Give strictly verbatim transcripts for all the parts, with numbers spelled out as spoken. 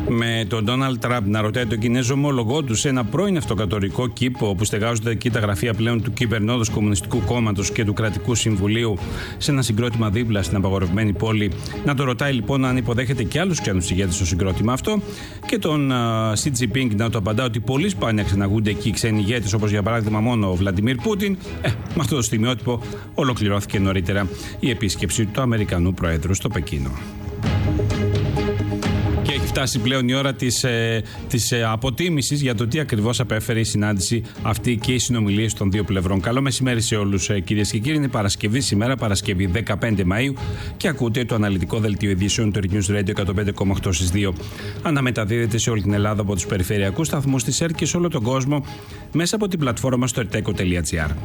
Με τον Ντόναλντ Τραμπ να ρωτάει τον Κινέζο ομόλογό του σε ένα πρώην αυτοκρατορικό κήπο, όπου στεγάζονται εκεί τα γραφεία πλέον του κυβερνώντος Κομμουνιστικού Κόμματος και του Κρατικού Συμβουλίου, σε ένα συγκρότημα δίπλα στην απαγορευμένη πόλη. Να το ρωτάει λοιπόν αν υποδέχεται και άλλους ξένους ηγέτες στο συγκρότημα αυτό. Και τον Σι Τζινπίνγκ να του απαντά ότι πολύ σπάνια ξαναγούνται εκεί ξένοι ηγέτες, όπως για παράδειγμα μόνο ο Βλαντιμίρ Πούτιν. Ε, με αυτό το στιγμιότυπο ολοκληρώθηκε νωρίτερα η επίσκεψη του Αμερικανού Προέδρου στο Πεκίνο. Και έχει φτάσει πλέον η ώρα της, ε, της ε, αποτίμησης για το τι ακριβώς απέφερε η συνάντηση αυτή και οι συνομιλίες των δύο πλευρών. Καλό μεσημέρι σε όλους, ε, κυρίες και κύριοι. Είναι Παρασκευή σήμερα, Παρασκευή δεκαπέντε Μαΐου, και ακούτε το αναλυτικό δελτίο ειδήσεων του News Radio εκατόν πέντε κόμμα οκτώ στις δύο. Αναμεταδίδεται σε όλη την Ελλάδα από τους περιφερειακούς σταθμούς της ΕΡΤ και σε όλο τον κόσμο μέσα από την πλατφόρμα στο ερτέκο τελεία τζι άρ.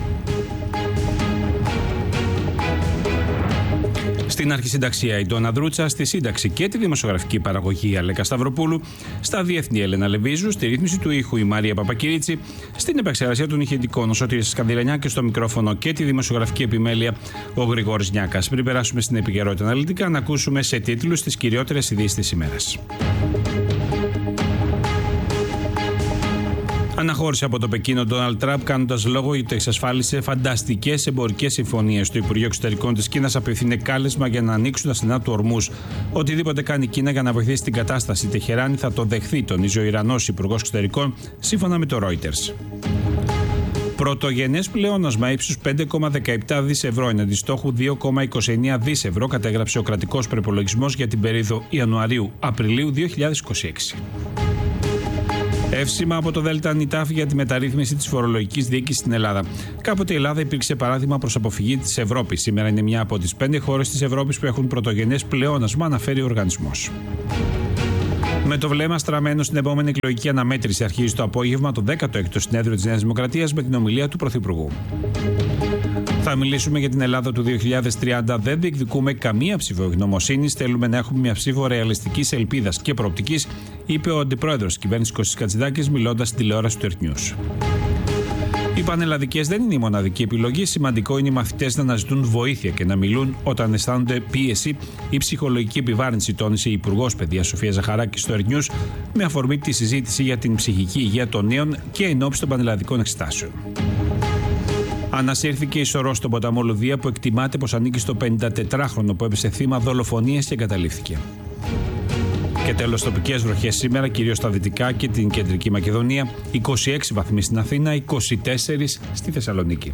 Στην αρχισυνταξία η Ντόνα Δρούτσα, στη σύνταξη και τη δημοσιογραφική παραγωγή η Αλέκα Σταυροπούλου, στα διεθνή Έλενα Λεβίζου, στη ρύθμιση του ήχου η Μαρία Παπακυρίτσι, στην επεξεργασία των ηχητικών ο Σωτήρης Σκανδυλανιά και στο μικρόφωνο και τη δημοσιογραφική επιμέλεια ο Γρηγόρης Νιάκας. Πριν περάσουμε στην επικαιρότητα αναλυτικά, να ακούσουμε σε τίτλους τις κυριότερες ειδήσεις της ημέρας. Αναχώρησε από το Πεκίνο ο Ντόναλντ Τραμπ, κάνοντας λόγο ότι εξασφάλισε φανταστικές εμπορικές συμφωνίες. Το Υπουργείο Εξωτερικών της Κίνας απευθύνει κάλεσμα για να ανοίξουν τα στενά του ορμούς. Οτιδήποτε κάνει η Κίνα για να βοηθήσει την κατάσταση Τεχεράνη θα το δεχθεί, τονίζει ο Ιρανός Υπουργός Εξωτερικών, σύμφωνα με το Reuters. Πρωτογενές πλεόνασμα ύψους πέντε κόμμα δεκαεπτά δισεκατομμύρια ευρώ εναντί στόχου δύο κόμμα είκοσι εννέα δισεκατομμύρια ευρώ κατέγραψε ο κρατικός προϋπολογισμός για την περίοδο Ιανουαρίου-Απριλίου δύο χιλιάδες είκοσι έξι. Εύσημα από το ΔΝΤ για τη μεταρρύθμιση της φορολογικής διοίκησης στην Ελλάδα. Κάποτε η Ελλάδα υπήρξε παράδειγμα προς αποφυγή της Ευρώπης. Σήμερα είναι μια από τις πέντε χώρες της Ευρώπης που έχουν πρωτογενές πλεόνασμα, αναφέρει ο οργανισμός. Με το βλέμμα στραμμένο στην επόμενη εκλογική αναμέτρηση, αρχίζει το απόγευμα το δέκατο έκτο συνέδριο της Νέας Δημοκρατίας με την ομιλία του Πρωθυπουργού. Θα μιλήσουμε για την Ελλάδα του δύο χιλιάδες τριάντα. Δεν διεκδικούμε καμία ψήφο ευγνωμοσύνης. Θέλουμε να έχουμε μια ψήφο ρεαλιστικής ελπίδας και προοπτικής, είπε ο αντιπρόεδρος της κυβέρνησης Κώστας Κατσιδάκης, μιλώντας στην τηλεόραση του Earth News. Οι πανελλαδικές δεν είναι η μοναδική επιλογή. Σημαντικό είναι οι μαθητές να αναζητούν βοήθεια και να μιλούν όταν αισθάνονται πίεση ή ψυχολογική επιβάρυνση, τόνισε η Υπουργός Παιδείας Σοφία Ζαχαράκη στο Earth News με αφορμή τη συζήτηση για την ψυχική υγεία των νέων και ενόψει των πανελλαδικών εξετάσεων. Ανασύρθηκε η σωρός στον ποταμό Λουδία, που εκτιμάται πως ανήκει στο πενηντατετράχρονο που έπεσε θύμα δολοφονίας και εγκαταλείφθηκε. Και τέλος, τοπικές βροχές σήμερα, κυρίως στα δυτικά και την κεντρική Μακεδονία. είκοσι έξι βαθμοί στην Αθήνα, είκοσι τέσσερα στη Θεσσαλονίκη.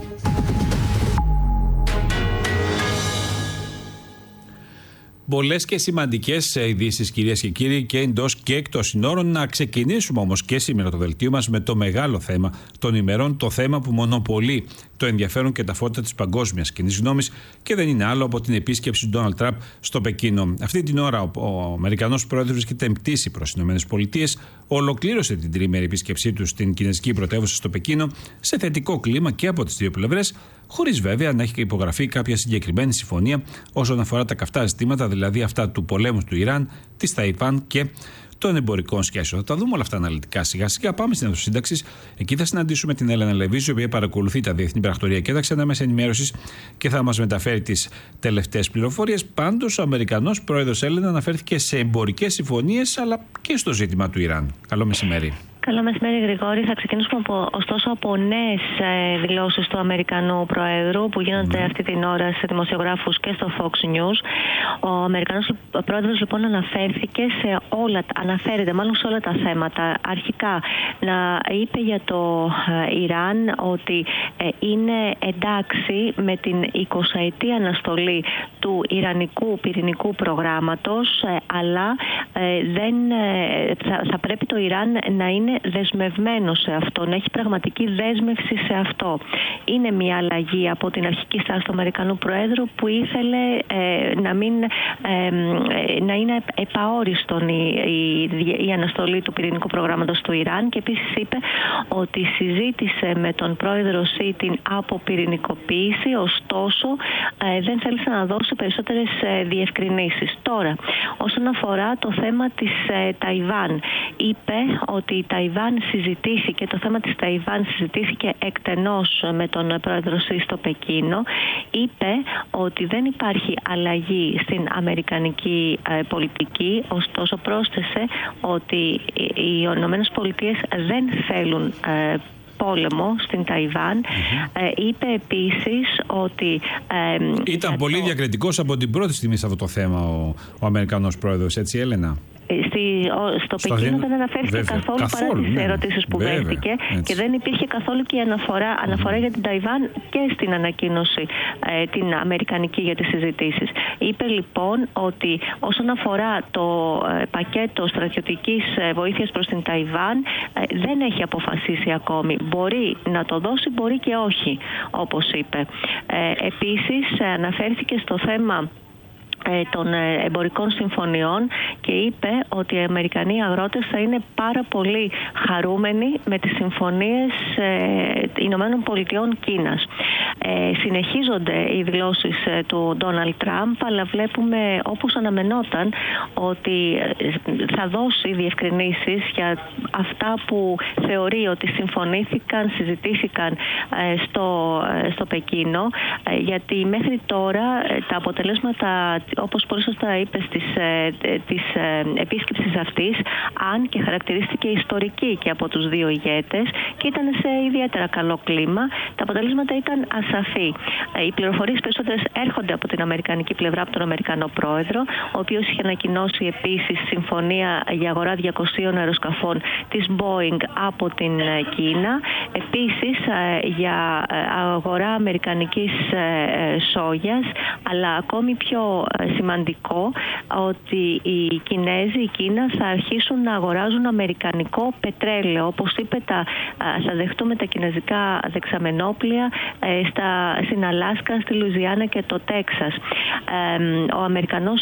Πολλές και σημαντικές ειδήσεις, κυρίες και κύριοι, και εντός και εκτός συνόρων. Να ξεκινήσουμε όμως και σήμερα το δελτίο μας με το μεγάλο θέμα των ημερών, το θέμα που μονοπολεί το ενδιαφέρον και τα φώτα της παγκόσμιας κοινής γνώμης και δεν είναι άλλο από την επίσκεψη του Ντόναλντ Τραμπ στο Πεκίνο. Αυτή την ώρα ο Αμερικανός πρόεδρος βρίσκεται εν πτήση προς τις ΗΠΑ, ολοκλήρωσε την τριήμερη επίσκεψή του στην κινέζικη πρωτεύουσα στο Πεκίνο σε θετικό κλίμα και από τις δύο πλευρές, χωρίς βέβαια να έχει υπογραφεί κάποια συγκεκριμένη συμφωνία όσον αφορά τα καυτά ζητήματα, δηλαδή αυτά του πολέμου του Ιράν, της Ταϊβάν και των εμπορικών σχέσεων. Θα τα δούμε όλα αυτά αναλυτικά σιγά σιγά. Πάμε στην αίθουσα σύνταξης. Εκεί θα συναντήσουμε την Έλενα Λεβίζου, η οποία παρακολουθεί τα διεθνή πρακτορία και τα ξένα μέσα ενημέρωσης και θα μας μεταφέρει τις τελευταίες πληροφορίες. Πάντως, ο Αμερικανός πρόεδρος Έλενα αναφέρθηκε σε εμπορικές συμφωνίες αλλά και στο ζήτημα του Ιράν. Καλό μεσημέρι. Καλό μεσημέρι, Γρηγόρη. Θα ξεκινήσουμε από, ωστόσο από νέες ε, δηλώσεις του Αμερικανού Προέδρου που γίνονται mm. αυτή την ώρα σε δημοσιογράφους και στο Fox News. Ο Αμερικανός Πρόεδρος λοιπόν αναφέρθηκε σε όλα, αναφέρεται μάλλον σε όλα τα θέματα. Αρχικά να είπε για το ε, Ιράν ότι ε, είναι εντάξει με την εικοσαετή αναστολή του Ιρανικού πυρηνικού προγράμματος, ε, αλλά ε, δεν, ε, θα, θα πρέπει το Ιράν να είναι δεσμευμένο σε αυτό, να έχει πραγματική δέσμευση σε αυτό. Είναι μια αλλαγή από την αρχική στάση του Αμερικανού Προέδρου που ήθελε ε, να, μην, ε, να είναι επαόριστον η, η, η αναστολή του πυρηνικού προγράμματος του Ιράν, και επίσης είπε ότι συζήτησε με τον πρόεδρο Σι την αποπυρηνικοποίηση, ωστόσο ε, δεν θέλησε να δώσει περισσότερες ε, διευκρινήσεις. Τώρα, όσον αφορά το θέμα της ε, Ταϊβάν, είπε ότι η Ταϊβάν Ταϊβάν συζητήθηκε, το θέμα της Ταϊβάν συζητήθηκε εκτενώς με τον πρόεδρο Σι στο Πεκίνο. Είπε ότι δεν υπάρχει αλλαγή στην αμερικανική πολιτική, ωστόσο πρόσθεσε ότι οι Ηνωμένες Πολιτείες δεν θέλουν πόλεμο στην Ταϊβάν. Mm-hmm. Ε, είπε επίσης ότι... Ε, Ήταν πολύ το... διακριτικός από την πρώτη στιγμή σε αυτό το θέμα ο, ο Αμερικανός πρόεδρος, έτσι Έλενα? Στη, ο, στο Στα Πεκίνο δι... δεν αναφέρθηκε Βέβαια. καθόλου, καθόλου παρά τις ναι. ερωτήσεις που Βέβαια. δέχτηκε Έτσι. και δεν υπήρχε καθόλου και η αναφορά, αναφορά mm. για την Ταϊβάν και στην ανακοίνωση ε, την αμερικανική για τις συζητήσεις. Είπε λοιπόν ότι όσον αφορά το ε, πακέτο στρατιωτικής ε, βοήθειας προς την Ταϊβάν ε, δεν έχει αποφασίσει ακόμη. Μπορεί να το δώσει, μπορεί και όχι, όπως είπε. Ε, επίσης ε, αναφέρθηκε στο θέμα των εμπορικών συμφωνιών και είπε ότι οι Αμερικανοί αγρότες θα είναι πάρα πολύ χαρούμενοι με τις συμφωνίες ε, Ηνωμένων Πολιτειών Κίνας. Ε, συνεχίζονται οι δηλώσεις του Ντόναλντ Τραμπ, αλλά βλέπουμε, όπως αναμενόταν, ότι θα δώσει διευκρινήσεις για αυτά που θεωρεί ότι συμφωνήθηκαν, συζητήθηκαν ε, στο, ε, στο Πεκίνο, ε, γιατί μέχρι τώρα ε, τα αποτελέσματα, όπως πολύ σωστά είπες, της, της επίσκεψης αυτής, αν και χαρακτηρίστηκε ιστορική και από τους δύο ηγέτες και ήταν σε ιδιαίτερα καλό κλίμα, τα αποτελέσματα ήταν ασαφή. Οι πληροφορίες περισσότερες έρχονται από την αμερικανική πλευρά, από τον Αμερικανό πρόεδρο, ο οποίος είχε ανακοινώσει επίσης συμφωνία για αγορά διακοσίων αεροσκαφών της Boeing από την Κίνα, επίσης για αγορά αμερικανικής σόγιας, αλλά ακόμη πιο σημαντικό ότι οι Κινέζοι, η Κίνα θα αρχίσουν να αγοράζουν αμερικανικό πετρέλαιο. Όπως είπε, τα, θα δεχτούμε τα κινέζικα δεξαμενόπλια στα, στην Αλάσκα, στη Λουιζιάννα και το Τέξας. Ο Αμερικανός,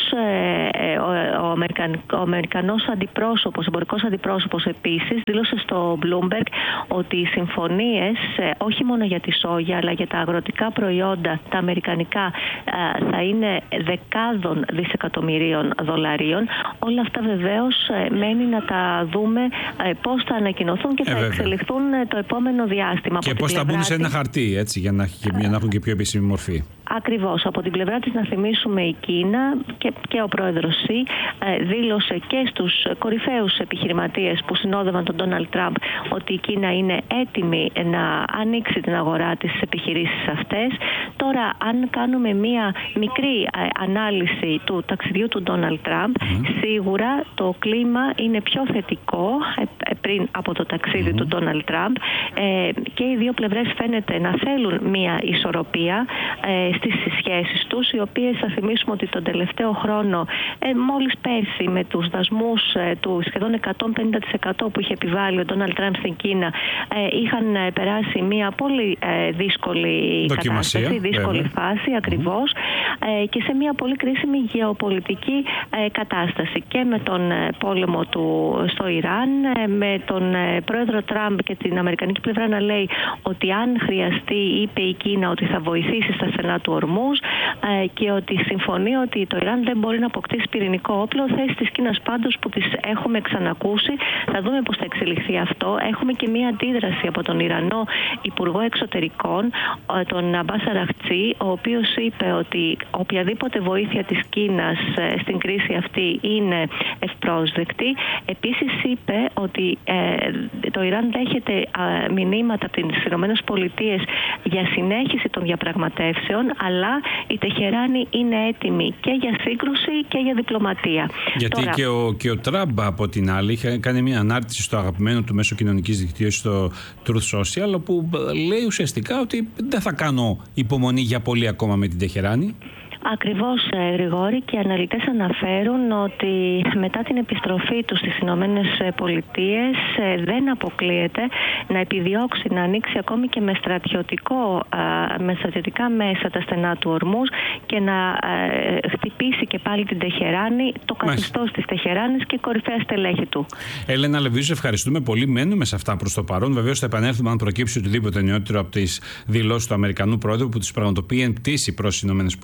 ο, ο, Αμερικαν, ο Αμερικανός αντιπρόσωπος, εμπορικός αντιπρόσωπος επίσης δήλωσε στο Bloomberg ότι οι συμφωνίες όχι μόνο για τη σόγια αλλά για τα αγροτικά προϊόντα, τα αμερικανικά, θα είναι δεκάδων δισεκατομμυρίων δολαρίων. Όλα αυτά βεβαίως μένει να τα δούμε πώς θα ανακοινωθούν και θα ε, εξελιχθούν το επόμενο διάστημα. Και πώς θα μπουν σε ένα χαρτί, έτσι, για να, για να έχουν και πιο επίσημη μορφή. Ακριβώς. Από την πλευρά της, να θυμίσουμε, η Κίνα και, και ο πρόεδρος Σι δήλωσε και στους κορυφαίους επιχειρηματίες που συνόδευαν τον Ντόναλντ Τραμπ ότι η Κίνα είναι έτοιμη να ανοίξει την αγορά της στις επιχειρήσεις αυτές. Τώρα, αν κάνουμε μία μικρή ανάλυση του ταξιδιού του Ντόναλντ Τραμπ, mm. σίγουρα το κλίμα είναι πιο θετικό ε, πριν από το ταξίδι mm. του Ντόναλντ Τραμπ ε, και οι δύο πλευρές φαίνεται να θέλουν μία ισορροπία ε, στις σχέσεις τους, οι οποίες, θα θυμίσουμε ότι τον τελευταίο χρόνο, ε, μόλις πέρσι με τους δασμούς ε, του σχεδόν εκατόν πενήντα τοις εκατό που είχε επιβάλει ο Ντόναλντ Τραμπ στην Κίνα, ε, είχαν ε, περάσει μια πολύ ε, δύσκολη δοκιμασία, κατάσταση, δύσκολη βέβαια. φάση ακριβώς ε, και σε μια πολύ κρίσιμη γεωπολιτική ε, κατάσταση και με τον ε, πόλεμο του στο Ιράν, ε, με τον ε, πρόεδρο Τραμπ και την αμερικανική πλευρά να λέει ότι αν χρειαστεί, είπε η Κίνα, ότι θα βοηθήσει στα στενά του ορμούς ε, και ότι συμφωνεί ότι το Ιράν δεν μπορεί να αποκτήσει πυρηνικό όπλο. Θέση της Κίνας πάντως που τις έχουμε ξανακούσει. Θα δούμε πώς θα εξελιχθεί αυτό. Έχουμε και μία αντίδραση από τον Ιρανό Υπουργό Εξωτερικών, τον Αμπάς Αραχτζή, ο οποίος είπε ότι οποιαδήποτε βοήθεια της Κίνας ε, στην κρίση αυτή είναι ευπρόσδεκτη. Επίσης είπε ότι ε, το Ιράν δέχεται ε, μηνύματα από τις ΗΠΑ για συνέχιση των διαπραγματεύσεων, αλλά η Τεχεράνη είναι έτοιμη και για σύγκρουση και για διπλωματία. Γιατί Τώρα... και, ο, και ο Τραμπ, από την άλλη, είχε κάνει μια ανάρτηση στο αγαπημένο του μέσο κοινωνικής δικτύωσης, στο Truth Social, όπου λέει ουσιαστικά ότι δεν θα κάνω υπομονή για πολύ ακόμα με την Τεχεράνη. Ακριβώς, Γρηγόρη, και οι αναλυτές αναφέρουν ότι μετά την επιστροφή του στις Ηνωμένες Πολιτείες δεν αποκλείεται να επιδιώξει να ανοίξει ακόμη και με, στρατιωτικό, με στρατιωτικά μέσα τα στενά του ορμούς και να χτυπήσει και πάλι την Τεχεράνη, το καθεστώς της Τεχεράνης και κορυφαία στελέχη του. Έλενα Λεβίζου, ευχαριστούμε πολύ. Μένουμε σε αυτά προς το παρόν. Βεβαίως θα επανέλθουμε αν προκύψει οτιδήποτε νεότερο από τις δηλώσεις του Αμερικανού Πρόεδρου που τις πραγματοποιεί εν πτήση προς τις Ηνωμένες Πολιτείες.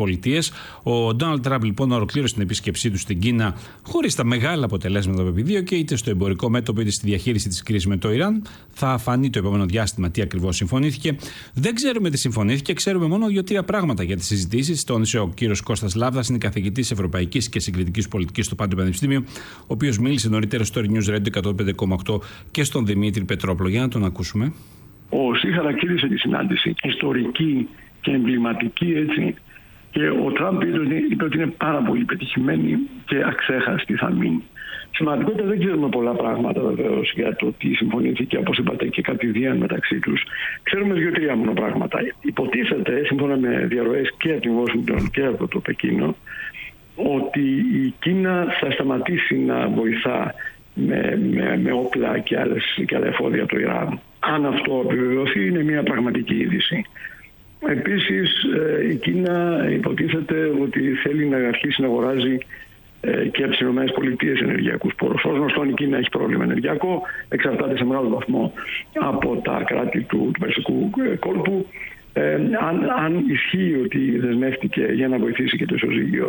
χθες. Ο Ντόναλντ Τραμπ λοιπόν ολοκλήρωσε την επίσκεψή του στην Κίνα χωρίς τα μεγάλα αποτελέσματα που επιδίωκε, είτε στο εμπορικό μέτωπο είτε στη διαχείριση της κρίσης με το Ιράν. Θα φανεί το επόμενο διάστημα τι ακριβώς συμφωνήθηκε. Δεν ξέρουμε τι συμφωνήθηκε, ξέρουμε μόνο δύο-τρία πράγματα για τις συζητήσεις. Τόνισε ο κύριος Κώστας Λάβδας, είναι καθηγητής Ευρωπαϊκής και Συγκριτικής Πολιτικής στο Πάντιο Πανεπιστήμιο, ο οποίος μίλησε νωρίτερα στο News Radio εκατόν πέντε κόμμα οκτώ και στον Δημήτρη Πετρόπουλο. Για να τον ακούσουμε. Ο ΣΥ χαρακτήρισε τη συνάντηση ιστορική και εμβληματική, έτσι. Και ο Τραμπ είπε ότι είναι πάρα πολύ πετυχημένη και αξέχαστη θα μείνει. Σημαντικότητα δεν ξέρουμε πολλά πράγματα βεβαίως για το τι συμφωνήθηκε, όπως είπατε, και κατηδίαν μεταξύ τους. Ξέρουμε δύο-τρία μόνο πράγματα. Υποτίθεται, σύμφωνα με διαρροές και από την Washington και από το Πεκίνο, ότι η Κίνα θα σταματήσει να βοηθά με, με, με όπλα και, άλλες, και άλλα εφόδια το Ιράν. Αν αυτό επιβεβαιωθεί, είναι μια πραγματική είδηση. Επίσης, η Κίνα υποτίθεται ότι θέλει να αρχίσει να αγοράζει και από τις ΗΠΑ ενεργειακούς πόρους. Ως γνωστόν, η Κίνα έχει πρόβλημα ενεργειακό, εξαρτάται σε μεγάλο βαθμό από τα κράτη του, του Περσικού κόλπου. Ε, αν, αν ισχύει ότι δεσμεύτηκε για να βοηθήσει και το ισοζύγιο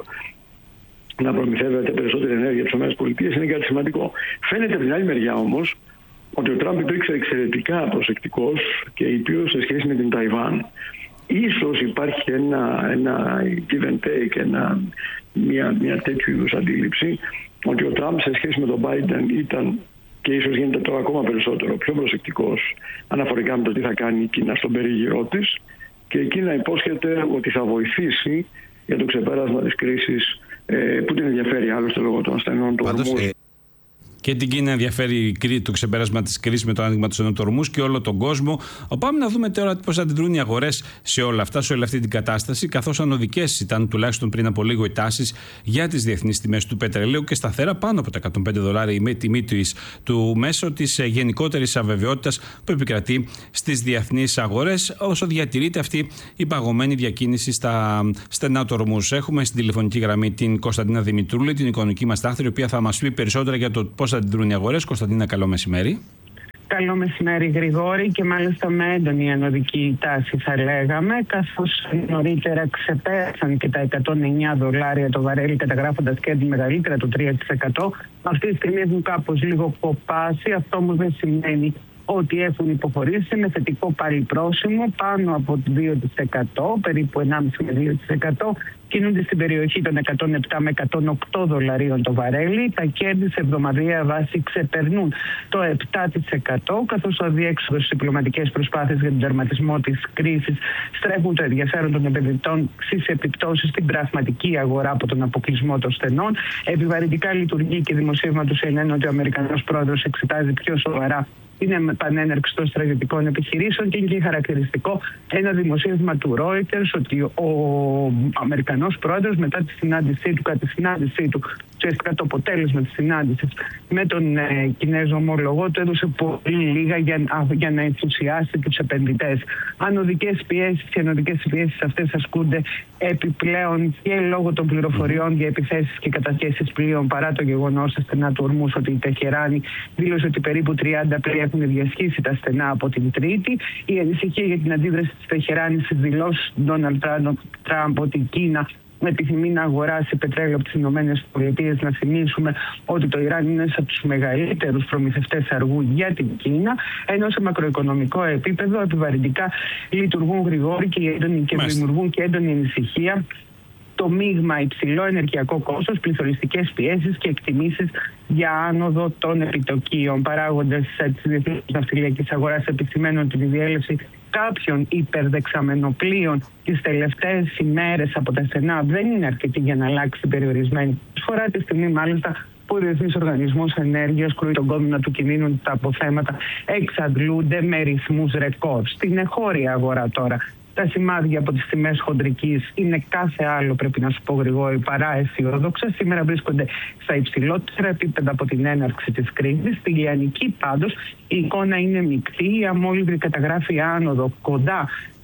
να προμηθεύεται περισσότερη ενέργεια από τις ΗΠΑ, είναι κάτι σημαντικό. Φαίνεται από την άλλη μεριά όμως ότι ο Τραμπ υπήρξε εξαιρετικά προσεκτικός και ήπιος σε σχέση με την Ταϊβάν. Ίσως υπάρχει ένα, ένα give and take, ένα, μια, μια τέτοιου είδους αντίληψη ότι ο Τραμπ σε σχέση με τον Biden ήταν, και ίσως γίνεται τώρα ακόμα περισσότερο, πιο προσεκτικός αναφορικά με το τι θα κάνει η Κίνα στον περίγυρό της, και η Κίνα υπόσχεται ότι θα βοηθήσει για το ξεπέρασμα της κρίσης ε, που την ενδιαφέρει άλλωστε λόγω των ασθενών του ορμούς. Και την Κίνα ενδιαφέρει το ξεπέρασμα της κρίσης με το άνοιγμα του ενωτορμούς και όλο τον κόσμο. Πάμε να δούμε τώρα πώς αντιδρούν οι αγορές σε όλα αυτά, σε όλη αυτή την κατάσταση, καθώς ανωδικές ήταν τουλάχιστον πριν από λίγο οι τάσεις για τις διεθνείς τιμές του πετρελαίου και σταθερά πάνω από τα εκατόν πέντε δολάρια η τιμή του μέσω της γενικότερης αβεβαιότητας που επικρατεί στις διεθνείς αγορές, όσο διατηρείται αυτή η παγωμένη διακίνηση στα στενά του ορμούς. Έχουμε στην τηλεφωνική γραμμή την Κωνσταντίνα Δημητρούλη, την οικονομική μας τάχτη, η οποία θα μας πει περισσότερα για το πώς αντιδρούν οι αγορές. Κωνσταντίνα, καλό μεσημέρι. Καλό μεσημέρι, Γρηγόρη, και μάλιστα με έντονη ανωδική τάση θα λέγαμε, καθώς νωρίτερα ξεπέρασαν και τα εκατόν εννιά δολάρια το βαρέλι, καταγράφοντας και μεγαλύτερα το τρία τοις εκατό. Αυτή τη στιγμή έχουν κάπως λίγο κοπάσει, αυτό όμως δεν σημαίνει ότι έχουν υποχωρήσει με θετικό πάλι πρόσημο πάνω από το δύο τοις εκατό, περίπου ενάμιση με δύο τοις εκατό. Κινούνται στην περιοχή των εκατόν επτά με εκατόν οκτώ δολαρίων το βαρέλι. Τα κέρδη σε εβδομαδιαία βάση ξεπερνούν το επτά τοις εκατό, καθώς ο αδιέξοδος στις διπλωματικές προσπάθειες για τον τερματισμό της κρίσης στρέφουν το ενδιαφέρον των επενδυτών στις επιπτώσεις στην πραγματική αγορά από τον αποκλεισμό των στενών. Επιβαρυντικά λειτουργεί και δημοσίευμα του σι εν εν ότι ο Αμερικανός πρόεδρος εξετάζει πιο σοβαρά είναι πανέναρξη των στρατιωτικών επιχειρήσεων, και είναι χαρακτηριστικό ένα δημοσίευμα του Reuters ότι ο Αμερικανός πρόεδρος μετά τη συνάντησή του, κατά τη συνάντησή του, ουσιαστικά το αποτέλεσμα της συνάντησης με τον ε, Κινέζο ομολογό του, έδωσε πολύ λίγα για, για να ενθουσιάσει τους επενδυτές. Ανωδικές πιέσεις, οι ανωδικές πιέσεις αυτές ασκούνται επιπλέον και λόγω των πληροφοριών για επιθέσεις και κατασχέσεις πλοίων, παρά το γεγονός στα στενά του ορμούς ότι η Τεχεράνη δήλωσε ότι περίπου τριάντα πλοία έχουν διασχίσει τα στενά από την Τρίτη. Η ανησυχία για την αντίδραση της Τεχεράνης στις δηλώσεις του Ντόναλντ Τραμπ ότι η Κίνα επιθυμεί να αγοράσει πετρέλαιο από τις ΗΠΑ. Να θυμίσουμε ότι το Ιράν είναι από τους μεγαλύτερους προμηθευτές αργού για την Κίνα, ενώ σε μακροοικονομικό επίπεδο επιβαρυντικά λειτουργούν γρηγόροι και, έντονη, και δημιουργούν και έντονη ανησυχία το μείγμα υψηλό ενεργειακό κόστος, πληθωριστικές πιέσεις και εκτιμήσεις για άνοδο των επιτοκίων. Παράγοντες της διεθνούς ναυτιλιακής αγοράς επισημαίνουν την διέλευση κάποιων υπερδεξαμενοπλοίων τις τελευταίες ημέρες από τα στενά δεν είναι αρκετή για να αλλάξει την περιορισμένη προσφορά, τη στιγμή μάλιστα που ο Διεθνής Οργανισμός Ενέργειας κρούει τον κόδωνα του κινδύνου, τα αποθέματα εξαντλούνται με ρυθμούς ρεκόρ. Στην εγχώρια αγορά τώρα, τα σημάδια από τις τιμές χοντρικής είναι κάθε άλλο, πρέπει να σου πω, Γρηγόρη, παρά αισιόδοξα. Σήμερα βρίσκονται στα υψηλότερα επίπεδα από την έναρξη της κρίσης. Στη λιανική πάντως η εικόνα είναι μεικτή. Η αμόλυβρη καταγράφει άνοδο κοντά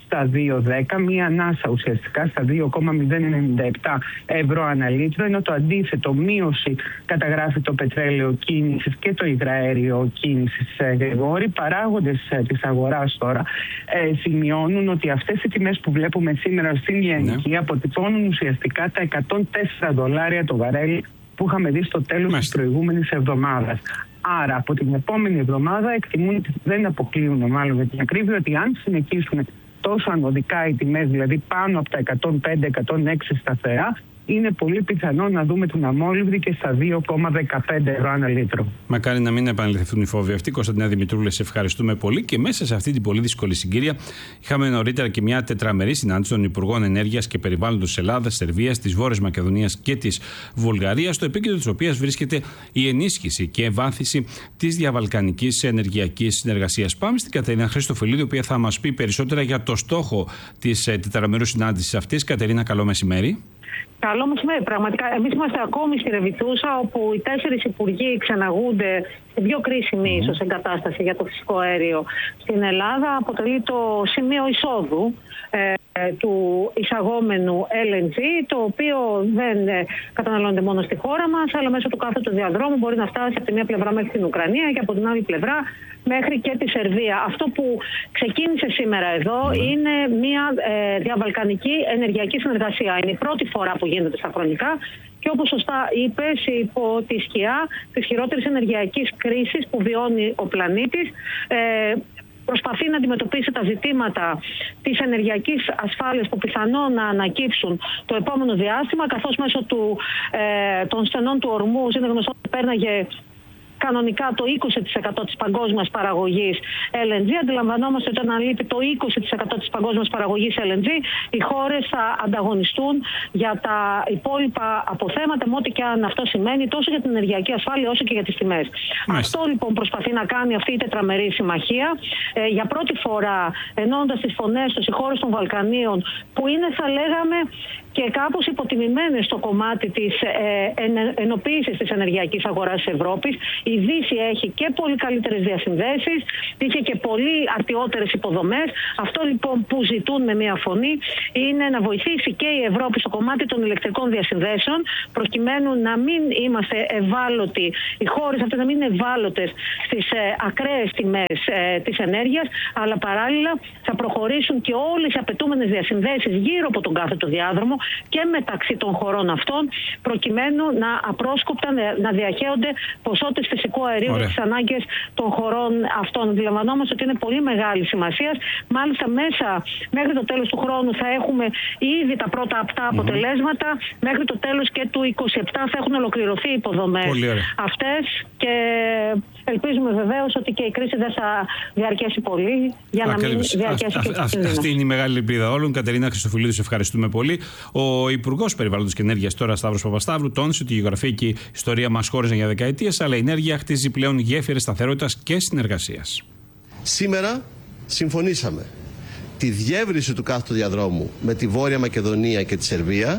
στα δύο δέκα, μία ανάσα ουσιαστικά στα δύο κόμμα μηδέν ενενήντα επτά ευρώ ανά λίτρο, ενώ το αντίθετο, μείωση καταγράφει το πετρέλαιο κίνησης και το υγραέριο κίνησης, Γρηγόρη. Παράγοντες της αγοράς τώρα ε, σημειώνουν ότι αυτές οι τιμές που βλέπουμε σήμερα στην λιανική ναι. αποτυπώνουν ουσιαστικά τα εκατόν τέσσερα δολάρια το βαρέλι που είχαμε δει στο τέλος Μάλιστα. της προηγούμενης εβδομάδας. Άρα από την επόμενη εβδομάδα εκτιμούν ότι δεν αποκλείουν, μάλλον με την ακρίβεια, ότι αν συνεχίσουν τόσο ανωδικά οι τιμές, δηλαδή πάνω από τα εκατόν πέντε εκατόν έξι σταθερά, είναι πολύ πιθανό να δούμε την αμόλυβδη και στα δύο κόμμα δεκαπέντε ευρώ ανά λίτρο. Μακάρι να μην επαναληφθούν οι φόβοι αυτοί. Κωνσταντίνα Δημητρούλη, σε ευχαριστούμε πολύ. Και μέσα σε αυτή την πολύ δύσκολη συγκυρία, είχαμε νωρίτερα και μια τετραμερή συνάντηση των Υπουργών Ενέργειας και Περιβάλλοντος Ελλάδας, Σερβίας, της Βόρειας Μακεδονίας και της Βουλγαρίας, στο επίκεντρο της οποίας βρίσκεται η ενίσχυση και ευάθυνση της διαβαλκανικής ενεργειακής συνεργασίας. Πάμε στην Κατερίνα Χριστοφυλλίδη, η οποία θα μας πει περισσότερα για το στόχο της τετραμερούς συνάντησης αυτής. Κατερίνα, καλό μεσημέρι. Καλό μεσημέρι. Πραγματικά, εμείς είμαστε ακόμη στη Ρεβιτούσα, όπου οι τέσσερις υπουργοί ξεναγούνται στην πιο κρίσιμη mm. ίσως εγκατάσταση για το φυσικό αέριο στην Ελλάδα. Αποτελεί το σημείο εισόδου ε, του εισαγόμενου ελ εν τζι, το οποίο δεν ε, καταναλώνεται μόνο στη χώρα μας, αλλά μέσω του κάθετου διαδρόμου μπορεί να φτάσει από τη μία πλευρά μέχρι την Ουκρανία και από την άλλη πλευρά μέχρι και τη Σερβία. Αυτό που ξεκίνησε σήμερα εδώ mm. είναι μια ε, διαβαλκανική ενεργειακή συνεργασία. Είναι η πρώτη φορά που γίνεται στα χρονικά και όπως σωστά είπες, υπό τη σκιά της χειρότερης ενεργειακής κρίσης που βιώνει ο πλανήτης, ε, προσπαθεί να αντιμετωπίσει τα ζητήματα της ενεργειακής ασφάλειας που πιθανόν να ανακύψουν το επόμενο διάστημα, καθώς μέσω του, ε, των στενών του ορμούς είναι γνωστό ότι πέρναγε κανονικά το είκοσι τοις εκατό της παγκόσμιας παραγωγής ελ εν τζι. Αντιλαμβανόμαστε ότι όταν λείπει το είκοσι τοις εκατό της παγκόσμιας παραγωγής ελ εν τζι, οι χώρες θα ανταγωνιστούν για τα υπόλοιπα αποθέματα, με ό,τι και αν αυτό σημαίνει, τόσο για την ενεργειακή ασφάλεια όσο και για τις τιμές. Αυτό λοιπόν προσπαθεί να κάνει αυτή η τετραμερή συμμαχία. Ε, για πρώτη φορά, ενώνοντας τις φωνές τους, οι χώρες των Βαλκανίων, που είναι, θα λέγαμε, και κάπως υποτιμημένες στο κομμάτι της ε, εν, ενοποίησης της ενεργειακής αγοράς της Ευρώπης. Η Δύση έχει και πολύ καλύτερες διασυνδέσεις, είχε και πολύ αρτιότερες υποδομές. Αυτό λοιπόν που ζητούν με μία φωνή είναι να βοηθήσει και η Ευρώπη στο κομμάτι των ηλεκτρικών διασυνδέσεων, προκειμένου να μην είμαστε ευάλωτοι, οι χώρες αυτές να μην είναι ευάλωτες στις ε, ακραίες τιμές ε, της ενέργειας, αλλά παράλληλα θα προχωρήσουν και όλες οι απαιτούμενες διασυνδέσεις γύρω από τον κάθετο διάδρομο και μεταξύ των χωρών αυτών, προκειμένου να απρόσκοπτα να διαχέονται ποσότητες φυσικού αερίου για τις ανάγκες των χωρών αυτών. Αντιλαμβανόμαστε ότι είναι πολύ μεγάλη σημασία. Μάλιστα, μέσα μέχρι το τέλος του χρόνου θα έχουμε ήδη τα πρώτα απτά αποτελέσματα. Mm-hmm. Μέχρι το τέλος και του είκοσι επτά θα έχουν ολοκληρωθεί οι υποδομές αυτές και ελπίζουμε βεβαίως ότι και η κρίση δεν θα διαρκέσει πολύ για να μην διαρκέσει και η κρίση. Αυτή είναι η μεγάλη ελπίδα όλων. Κατερίνα Χριστοφυλλίδη, σε ευχαριστούμε πολύ. Ο Υπουργός Περιβάλλοντος και Ενέργειας τώρα, Σταύρος Παπασταύρου, τόνισε ότι η γεωγραφική ιστορία μας χώριζε για δεκαετίες, αλλά η ενέργεια χτίζει πλέον γέφυρες σταθερότητας και συνεργασίας. Σήμερα συμφωνήσαμε τη διεύρυνση του κάθετου διαδρόμου με τη Βόρεια Μακεδονία και τη Σερβία,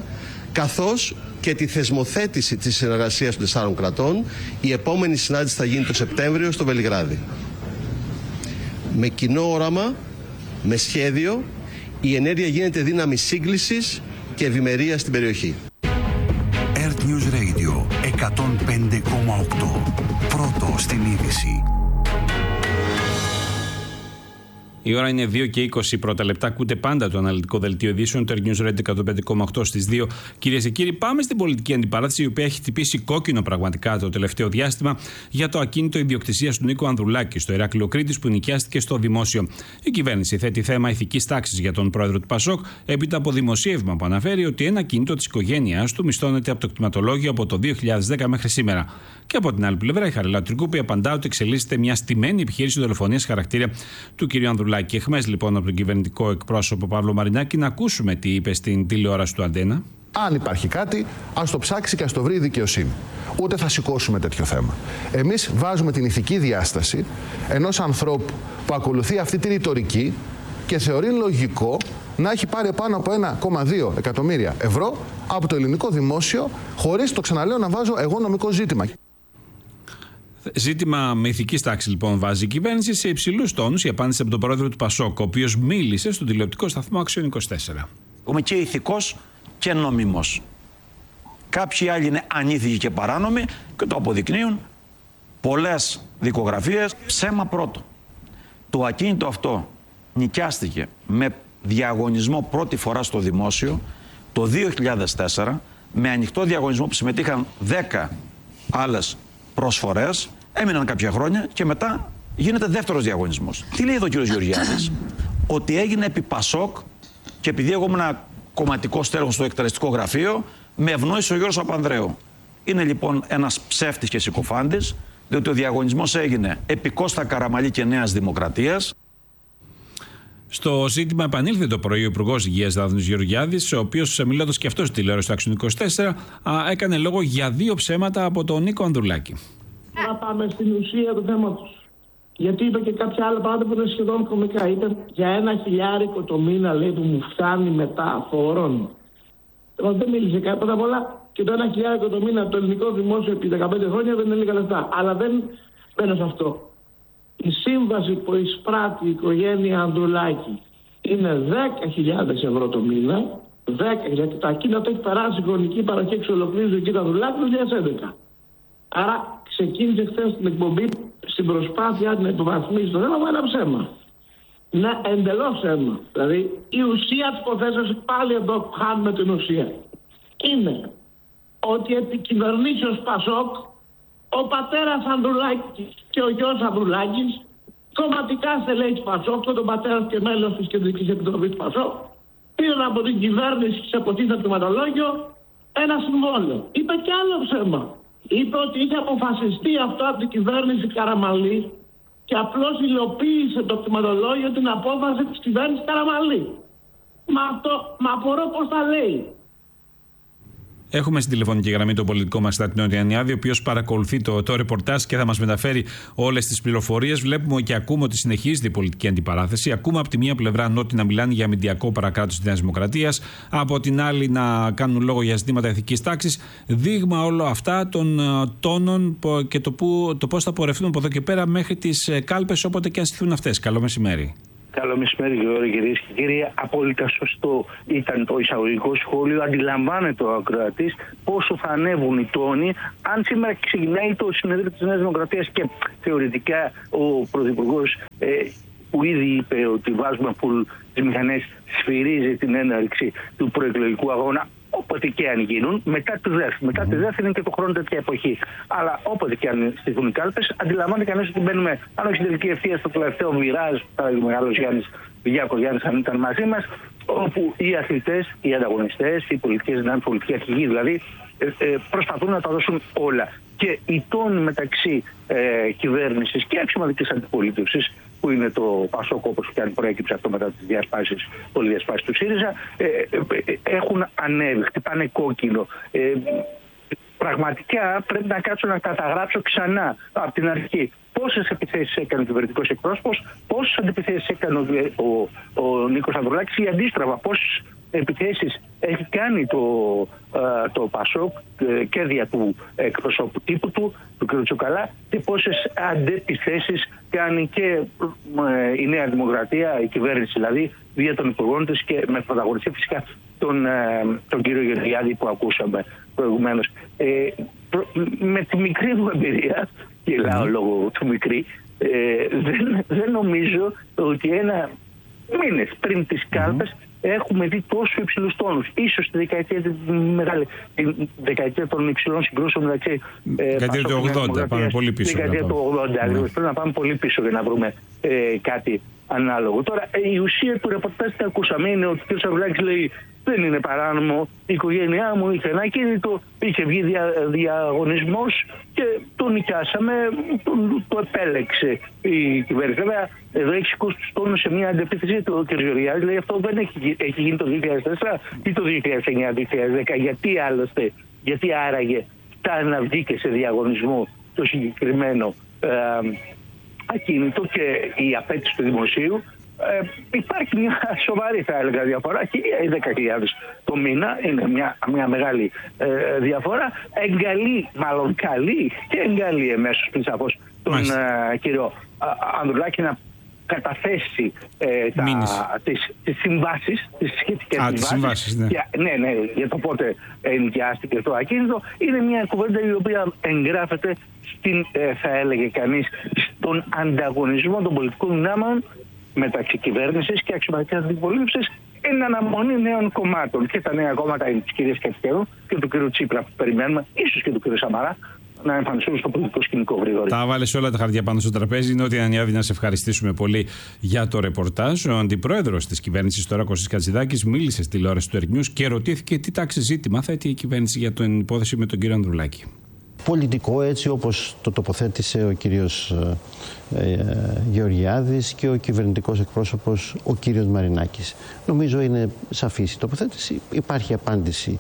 καθώς και τη θεσμοθέτηση της συνεργασίας των τεσσάρων κρατών. Η επόμενη συνάντηση θα γίνει το Σεπτέμβριο στο Βελιγράδι. Με κοινό όραμα, με σχέδιο, η ενέργεια γίνεται δύναμη σύγκλησης και ευημερίας στην περιοχή. Earth News Radio εκατόν πέντε κόμμα οκτώ. Πρώτο στην είδηση. Η ώρα είναι δύο και είκοσι πρώτα λεπτά. Ακούτε πάντα το αναλυτικό δελτίο ειδήσεων, το Earth News Radio εκατόν πέντε κόμμα οκτώ στις δύο. Κυρίες και κύριοι, πάμε στην πολιτική αντιπαράθεση, η οποία έχει χτυπήσει κόκκινο πραγματικά το τελευταίο διάστημα για το ακίνητο ιδιοκτησίας του Νίκου Ανδρουλάκη στο Ηράκλειο Κρήτης, που νοικιάστηκε στο δημόσιο. Η κυβέρνηση θέτει θέμα ηθικής τάξης για τον πρόεδρο του Πασόκ, έπειτα από δημοσίευμα που αναφέρει ότι ένα ακίνητο της οικογένειάς του μισθώνεται από το κτηματολόγιο από το δύο χιλιάδες δέκα μέχρι σήμερα. Και από την άλλη πλευρά, η Χαριλάου Τρικούπη απαντά ότι εξελίσσεται μια στημένη επιχείρηση δολοφονίας χαρακτήρα του κ. Ανδρουλάκη. Εχμές λοιπόν από τον κυβερνητικό εκπρόσωπο Παύλο Μαρινάκη, να ακούσουμε τι είπε στην τηλεόραση του Αντένα. Αν υπάρχει κάτι, ας το ψάξει και ας το βρει η δικαιοσύνη. Ούτε θα σηκώσουμε τέτοιο θέμα. Εμείς βάζουμε την ηθική διάσταση ενός ανθρώπου που ακολουθεί αυτή τη ρητορική και θεωρεί λογικό να έχει πάρει πάνω από ένα κόμμα δύο εκατομμύρια ευρώ από το ελληνικό δημόσιο, χωρίς, το ξαναλέω, να βάζω εγώ νομικό ζήτημα. Ζήτημα με ηθική τάξη λοιπόν βάζει η κυβέρνηση σε υψηλούς τόνους η απάντηση από τον πρόεδρο του Πασόκ, ο οποίος μίλησε στον τηλεοπτικό σταθμό Action είκοσι τέσσερα. Είμαι και ηθικός και νόμιμος. Κάποιοι άλλοι είναι ανήθικοι και παράνομοι και το αποδεικνύουν πολλές δικογραφίες. Ψέμα πρώτο. Το ακίνητο αυτό νοικιάστηκε με διαγωνισμό πρώτη φορά στο δημόσιο το δύο χιλιάδες τέσσερα, με ανοιχτό διαγωνισμό που συμμετείχαν δέκα άλλες προσφορές, έμειναν κάποια χρόνια και μετά γίνεται δεύτερος διαγωνισμός. Τι λέει εδώ ο κύριος Γεωργιάδης? Ότι έγινε επί Πασόκ και επειδή εγώ ήμουν κομματικό στέλεχος στο εκτελεστικό γραφείο, με ευνόησε ο Γιώργος Παπανδρέου. Είναι λοιπόν ένας ψεύτης και συκοφάντης, διότι ο διαγωνισμός έγινε επί Κώστα Καραμαλή και Νέας Δημοκρατίας. Στο ζήτημα επανήλθε το πρωί ο Υπουργός Υγείας Δάφνης Γεωργιάδης, ο οποίος μιλώντας και αυτός στη τηλεόραση του Action είκοσι τέσσερα, α, έκανε λόγο για δύο ψέματα από τον Νίκο Ανδρουλάκη. Να πάμε στην ουσία του θέματος. Γιατί είπε και κάποια άλλα πράγματα που είναι σχεδόν κωμικά. Είπε για ένα χιλιάρικο το μήνα, λέει, που μου φτάνει μετά φόρων. Δεν μίλησε κάποια πολλά. Και το ένα χιλιάρικο το μήνα από το ελληνικό δημόσιο επί δεκαπέντε χρόνια δεν είναι λίγα λεφτά. Αλλά δεν μπαίνω σε αυτό. Η σύμβαση που εισπράττει η οικογένεια Ανδρουλάκη είναι δέκα χιλιάδες ευρώ το μήνα. δέκα, γιατί τα ακίνητα έχει περάσει η χρονική παροχή εξ ολοκλήρου του κ. Ανδρουλάκη το δύο χιλιάδες έντεκα. Άρα ξεκίνησε χθες την εκπομπή στην προσπάθεια να υποβαθμίσει το θέμα με ένα ψέμα. Ναι, εντελώς ψέμα. Δηλαδή η ουσία της υποθέσεως, πάλι εδώ χάνουμε την ουσία, είναι ότι επί κυβερνήσεως Πασόκ ο πατέρας Ανδρουλάκης και ο γιος Ανδρουλάκης, κομματικά στελέχη του Πασόκ, τον πατέρα και μέλος της Κεντρικής Επιτροπής του Πασόκ, πήραν από την κυβέρνηση σε αποτίθετο κτηματολόγιο ένα συμβόλαιο. Είπε και άλλο ψέμα. Είπε ότι είχε αποφασιστεί αυτό από την κυβέρνηση Καραμαλή και απλώς υλοποίησε το κτηματολόγιο την απόφαση της κυβέρνησης Καραμαλή. Μα αυτό, μα απορώ πώς τα λέει. Έχουμε στην τηλεφωνική γραμμή τον πολιτικό μας Στρατινό Ιαννιάδη, ο οποίος παρακολουθεί το, το ρεπορτάζ και θα μας μεταφέρει όλες τις πληροφορίες. Βλέπουμε και ακούμε ότι συνεχίζεται η πολιτική αντιπαράθεση. Ακούμε από τη μία πλευρά νότι να μιλάνε για αμυντιακό παρακράτος της Νέας Δημοκρατίας, από την άλλη να κάνουν λόγο για ζητήματα ηθικής τάξης. Δείγμα όλα αυτά των uh, τόνων και το, που, το πώς θα πορευτούν από εδώ και πέρα μέχρι τις κάλπες, όποτε και αν στηθούν αυτές. Καλό μεσημέρι. Καλό μεσημέρι, κυρίες και κύριοι. Απόλυτα σωστό ήταν το εισαγωγικό σχόλιο. Αντιλαμβάνεται ο ακροατής πόσο θα ανέβουν οι τόνοι. Αν σήμερα ξεκινάει το συνέδριο της Νέας Δημοκρατίας και θεωρητικά ο Πρωθυπουργός ε, που ήδη είπε ότι βάζουμε full τις μηχανές, σφυρίζει την έναρξη του προεκλογικού αγώνα, όποτε και αν γίνουν, μετά τη δεύτερη. Μετά τη δεύτερη είναι και το χρόνο τέτοια εποχή. Αλλά όποτε και αν στηθούν οι κάλπες, αντιλαμβάνεται κανείς ότι μπαίνουμε, αν όχι στην τελική ευθεία, στο τελευταίο μοιράζ, που θα ο μεγάλος Γιάννης Διάκος Γιάννης, αν ήταν μαζί μας, όπου οι αθλητές, οι ανταγωνιστές, οι πολιτικές δυνάμεις, οι πολιτικοί αρχηγοί δηλαδή, ε, ε, προσπαθούν να τα δώσουν όλα. Και οι τόνοι μεταξύ ε, κυβέρνησης και αξιωματικής αντιπολίτευσης, που είναι το Πασόκ, όπως και αν προέκυψε αυτό μετά τις διασπάσεις, πολυδιασπάσεις του ΣΥΡΙΖΑ, ε, ε, έχουν ανέβει, χτυπάνε κόκκινο. Ε, πραγματικά πρέπει να κάτσω να καταγράψω ξανά από την αρχή πόσες επιθέσεις έκανε ο κυβερνητικός εκπρόσωπος, πόσες αντιπιθέσεις έκανε ο, ο, ο Νίκος Ανδρουλάκης ή αντίστροφα πόσες επιθέσεις έχει κάνει το, ε, το Πασόκ ε, και δια του εκπροσώπου τύπου του, του κ. Τσουκαλά, και πόσες αντεπιθέσεις κάνει και ε, η Νέα Δημοκρατία, η κυβέρνηση δηλαδή, δια των υπουργών της και με πρωταγωνιστή φυσικά τον, ε, τον κύριο Γεωργιάδη που ακούσαμε προηγουμένως. Ε, προ, με τη μικρή μου εμπειρία, γελάω λόγω του μικρή, ε, δεν, δεν νομίζω ότι ένα μήνες πριν τις κάλπες έχουμε δει τόσο υψηλούς τόνους. Ίσως στη δεκαετία, τη μεγάλη, τη δεκαετία των υψηλών συγκρούσεων μεταξύ. Δεκαετία του ογδόντα, πάμε πολύ πίσω. Δεκαετία του ογδόντα, ναι. Πρέπει να πάμε πολύ πίσω για να βρούμε ε, κάτι ανάλογο. Τώρα, η ουσία του ρεπορτάζ που ακούσαμε είναι ότι ο κ. Σαρουλάκης λέει: δεν είναι παράνομο. Η οικογένειά μου είχε ένα κίνητο, είχε βγει δια, διαγωνισμός και το νοικιάσαμε, το, το επέλεξε η κυβέρνηση. Βέβαια, εδώ έχει σηκώσει τους τόνους σε μια αντεπίθεση του κ. Γεωργιάδη. Λέει αυτό δεν έχει, έχει γίνει το δύο χιλιάδες τέσσερα ή το δύο χιλιάδες εννιά δύο χιλιάδες δέκα. Γιατί άλλωστε, γιατί άραγε φτάνει να βγήκε σε διαγωνισμό το συγκεκριμένο ε, ακίνητο και η απέτηση του δημοσίου Ε, υπάρχει μια σοβαρή, θα έλεγα, διαφορά. Χίλια ή δέκα χιλιάδες το μήνα είναι μια, μια μεγάλη ε, διαφορά. Εγκαλεί, μάλλον καλεί και εγκαλεί εμέσως πριν σαφώς τον ε, κύριο Ανδρουλάκη να καταθέσει ε, τα, τις, τις συμβάσεις, τις σχετικές Α, συμβάσεις. συμβάσεις ναι. Για, ναι, ναι, για το πότε ενοικιάστηκε το ακίνητο. Είναι μια κουβέντα η οποία εγγράφεται στην, ε, θα έλεγε κανείς, στον ανταγωνισμό των πολιτικών δυνάμεων μεταξύ κυβέρνησης και αξιωματικής αντιπολίτευσης εν αναμονή νέων κομμάτων. Και τα νέα κόμματα είναι της κυρίας Κεφτέρου και του κύριου Τσίπρα που περιμένουμε, ίσως και του κύριου Σαμαρά, να εμφανιστούν στο πολιτικό σκηνικό γρήγορα. Τα βάλες όλα τα χαρτιά πάνω στο τραπέζι. Νότια Ανιάδη, να σε ευχαριστήσουμε πολύ για το ρεπορτάζ. Ο αντιπρόεδρος της κυβέρνησης τώρα, Κωστής Κατζηδάκης, μίλησε στη τηλεόραση του Earth News και ρωτήθηκε τι τάξη ζήτημα θέτει η κυβέρνηση για την υπόθεση με τον κύριο Ανδρουλάκη. Πολιτικό, έτσι όπως το τοποθέτησε ο κύριος ε, ε, Γεωργιάδης και ο κυβερνητικός εκπρόσωπος ο κύριος Μαρινάκης. Νομίζω είναι σαφής η τοποθέτηση. Υπάρχει απάντηση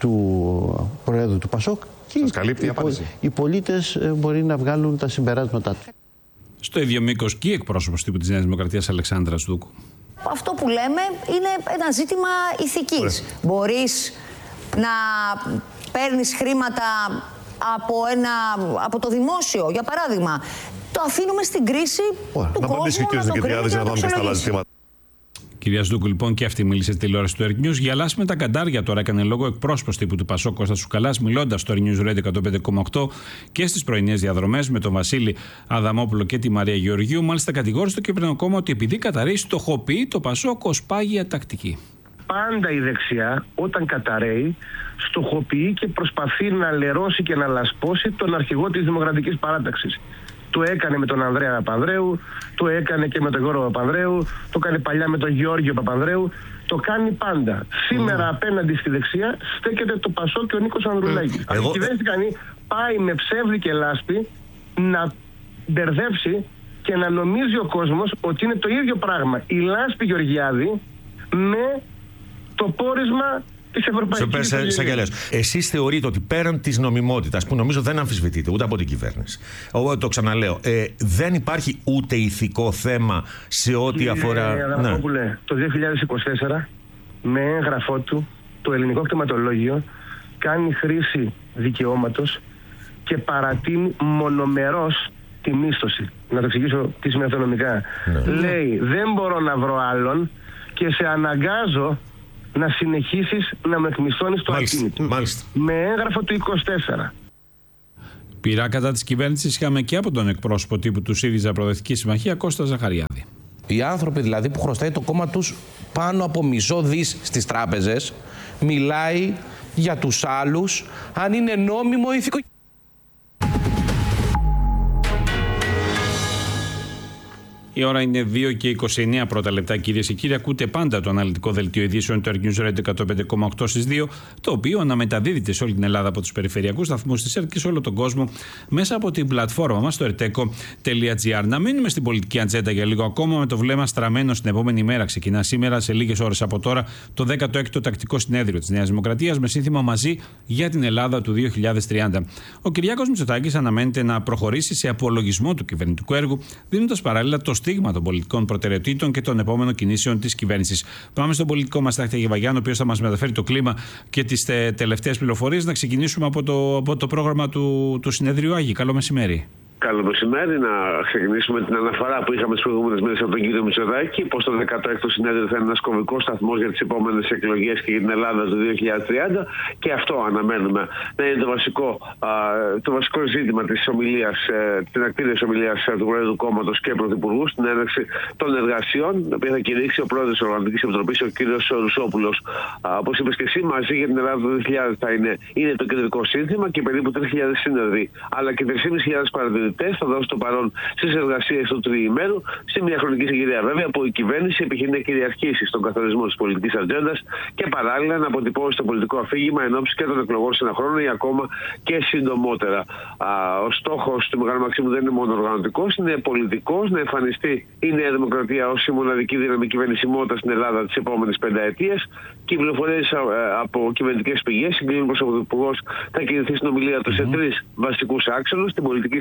του Προέδρου του ΠΑΣΟΚ και οι, οι, οι πολίτες μπορεί να βγάλουν τα συμπεράσματά τους. Στο ίδιο μήκος και η εκπρόσωπος τύπου της Νέας Δημοκρατίας, Αλεξάνδρα Σδούκου. Αυτό που λέμε είναι ένα ζήτημα ηθικής. Μπορείς να παίρνεις χρήματα από, ένα, από το δημόσιο, για παράδειγμα. Το αφήνουμε στην κρίση Ωραία, του να κόσμου να το κρίνει και να το αξιολογήσει. Κυρία Σδούκου, λοιπόν, και αυτή μίλησε στη τηλεόραση του Earth News. Γυαλάς με τα καντάρια τώρα έκανε λόγο εκπρόσωπος τύπου του Πασόκ Κώστας Τσουκαλάς, μιλώντας στο Earth News Radio εκατόν πέντε κόμμα οκτώ και στις πρωινές διαδρομές με τον Βασίλη Αδαμόπουλο και τη Μαρία Γεωργίου. Μάλιστα, κατηγόρησε το κυβερνοκόμμα ότι επειδή καταρρεί, στοχοποιεί το Πασόκ ως πάγια τακτική. Πάντα η δεξιά, όταν καταραίει, στοχοποιεί και προσπαθεί να λερώσει και να λασπώσει τον αρχηγό της Δημοκρατικής Παράταξης. Το έκανε με τον Ανδρέα Παπανδρέου, το έκανε και με τον Γιώργο Παπανδρέου, το έκανε παλιά με τον Γεώργιο Παπανδρέου, το κάνει πάντα. Σήμερα mm. απέναντι στη δεξιά στέκεται το Πασόκ και ο Νίκος Ανδρουλάκης. Mm. Αν η κυβέρνηση κάνει, πάει με ψεύδι και λάσπη να μπερδέψει και να νομίζει ο κόσμος ότι είναι το ίδιο πράγμα η λάσπη Γεωργιάδη με το πόρισμα της Ευρωπαϊκής Ένωσης. Εσείς θεωρείτε ότι πέραν της νομιμότητας, που νομίζω δεν αμφισβητείται ούτε από την κυβέρνηση, το ξαναλέω, ε, δεν υπάρχει ούτε ηθικό θέμα σε ό,τι Κύριε αφορά. Ναι. Το δύο χιλιάδες είκοσι τέσσερα, με έγγραφό του, το ελληνικό κτηματολόγιο κάνει χρήση δικαιώματος και παρατείνει μονομερός τη μίσθωση. Να το εξηγήσω τι σημαίνει αυτονομικά. Ναι. Λέει, δεν μπορώ να βρω άλλον και σε αναγκάζω να συνεχίσεις να με εκμισθώνεις το ακίνητο. Με έγγραφο του είκοσι τέσσερα. Πειρά κατά της κυβέρνησης είχαμε και από τον εκπρόσωπο τύπου του ΣΥΡΙΖΑ Προοδευτική Συμμαχία, Κώστα Ζαχαριάδη. Οι άνθρωποι δηλαδή που χρωστάει το κόμμα τους πάνω από μισό δις στις τράπεζες, μιλάει για τους άλλους αν είναι νόμιμο ηθικό. Η ώρα είναι δύο και είκοσι εννέα πρώτα λεπτά, κυρίες και κύριοι. Ακούτε πάντα το αναλυτικό δελτίο ειδήσεων του Earth News Radio εκατόν πέντε κόμμα οκτώ στις δύο, το οποίο αναμεταδίδεται σε όλη την Ελλάδα από τους περιφερειακούς σταθμούς της ΕΡΤ και σε όλο τον κόσμο μέσα από την πλατφόρμα μας στο ερτέκο τελεία τζι άρ. Να μείνουμε στην πολιτική ατζέντα για λίγο ακόμα με το βλέμμα στραμμένο στην επόμενη μέρα. Ξεκινά σήμερα, σε λίγες ώρες από τώρα, το δέκατο έκτο τακτικό συνέδριο της Νέας Δημοκρατίας με σύνθημα Μαζί για την Ελλάδα του δύο χιλιάδες τριάντα. Ο Κυριάκος Μητσοτάκης αναμένεται να προχωρήσει σε απολογισμό του κυβερνητικού έργου, δίνοντας παράλληλα το στίγμα των πολιτικών προτεραιοτήτων και των επόμενων κινήσεων της κυβέρνησης. Πάμε στον πολιτικό μας Στάχτη Γεβαγιάννη, ο οποίος θα μας μεταφέρει το κλίμα και τις τε, τελευταίες πληροφορίες. Να ξεκινήσουμε από το, από το πρόγραμμα του, του συνεδρίου Άγη. Καλό μεσημέρι. Καλό μεσημέρι. Να ξεκινήσουμε την αναφορά που είχαμε τις προηγούμενες μέρες από τον κύριο Μητσοτάκη, πως το δέκατο έκτο συνέδριο θα είναι ένας κομβικός σταθμός για τις επόμενες εκλογές και για την Ελλάδα του δύο χιλιάδες τριάντα, και αυτό αναμένουμε να είναι το βασικό, α, το βασικό ζήτημα της ομιλίας, ε, την ακτήριας ομιλίας του Προέδρου του Κόμματος και Πρωθυπουργού στην έναρξη των εργασιών, την οποία θα κηρύξει ο Πρόεδρος της Οργανωτικής Επιτροπής, ο κύριος Ρουσόπουλος. Όπως είπες και εσύ, Μαζί για την Ελλάδα του δύο χιλιάδες θα είναι, είναι το κεντρικό σύνθημα και περίπου τρεις χιλιάδες σύνοδοι, αλλά και τρεις χιλιάδες πεντακόσιοι παρατηρητές θα δώσουν το παρόν στις εργασίες του τριημέρου, σε μια χρονική συγκυρία βέβαια που η κυβέρνηση επιχειρεί να κυριαρχήσει στον καθορισμό της πολιτικής ατζέντας και παράλληλα να αποτυπώσει το πολιτικό αφήγημα εν ώψη και των εκλογών σε ένα χρόνο ή ακόμα και συντομότερα. Α, ο στόχος του Μεγάλου Μαξίμου δεν είναι μόνο οργανωτικός, είναι πολιτικός, να εμφανιστεί η Νέα Δημοκρατία ως η μοναδική δύναμη κυβερνησιμότητα στην Ελλάδα τις επόμενες πενταετίες, και οι πληροφορίες από κυβερνητικές πηγές συγκλίνουν πως ο Πρωθυπουργός θα κινηθεί στην ομιλία του σε τρεις βασικούς άξονες: την πολιτική σταθερότητα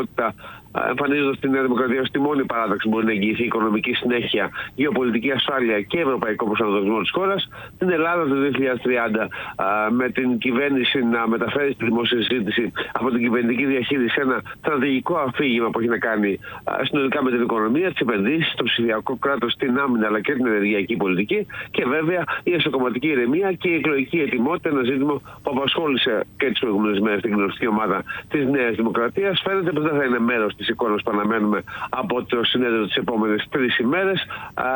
σταθερότητα, εμφανίζοντας τη Νέα Δημοκρατία ως τη μόνη παράταξη που μπορεί να εγγυηθεί οικονομική συνέχεια, γεωπολιτική ασφάλεια και ευρωπαϊκό προσανατολισμό της χώρας. Την Ελλάδα το δύο χιλιάδες τριάντα, με την κυβέρνηση να μεταφέρει στη δημόσια συζήτηση από την κυβερνητική διαχείριση ένα στρατηγικό αφήγημα που έχει να κάνει συνολικά με την οικονομία, τις επενδύσεις, το ψηφιακό κράτος, την άμυνα αλλά και την ενεργειακή πολιτική, και βέβαια η εσωκομματική ηρεμία και η εκλογική ετοιμότητα, ένα ζήτημα που απασχόλησε και τις προηγούμενες μέρες την κοινοβουλευτική ομάδα της Νέας Δημοκρατίας. Φαίνεται πως δεν θα είναι μέρος της εικόνας που αναμένουμε από το συνέδριο τις επόμενες τρεις ημέρες.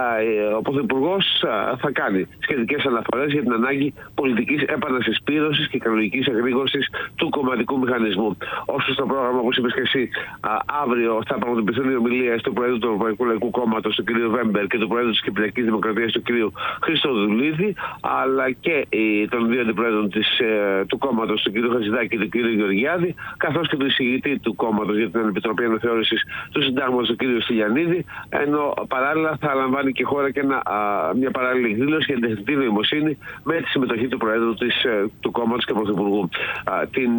Ο Πρωθυπουργός θα κάνει σχετικές αναφορές για την ανάγκη πολιτικής επανασυσπήρωσης και κανονικής εγρήγορσης του κομματικού μηχανισμού. Όσο στο πρόγραμμα, όπως είπες και εσύ, αύριο θα πραγματοποιηθούν οι ομιλίες του Προέδρου του Ευρωπαϊκού Λαϊκού Κόμματος, του κ. Βέμπερ, και του Προέδρου της Κυπριακής Δημοκρατίας, του κ. Χριστοδουλίδη, αλλά και των δύο αντιπρόεδρων της, του κόμματος, του κ. Χατζηδάκη και του κ. Γεωργιάδη, καθώς και του εισηγητή του κόμματος για την Επιτροπή Αναθεώρησης του Συντάγματος, του κ. Στυλιανίδη, ενώ παράλληλα θα λαμβάνει και χώρα και ένα, α, μια παράλληλη εκδήλωση για την τεχνητή νοημοσύνη με τη συμμετοχή του Προέδρου της, του κόμματος και Πρωθυπουργού. Α, την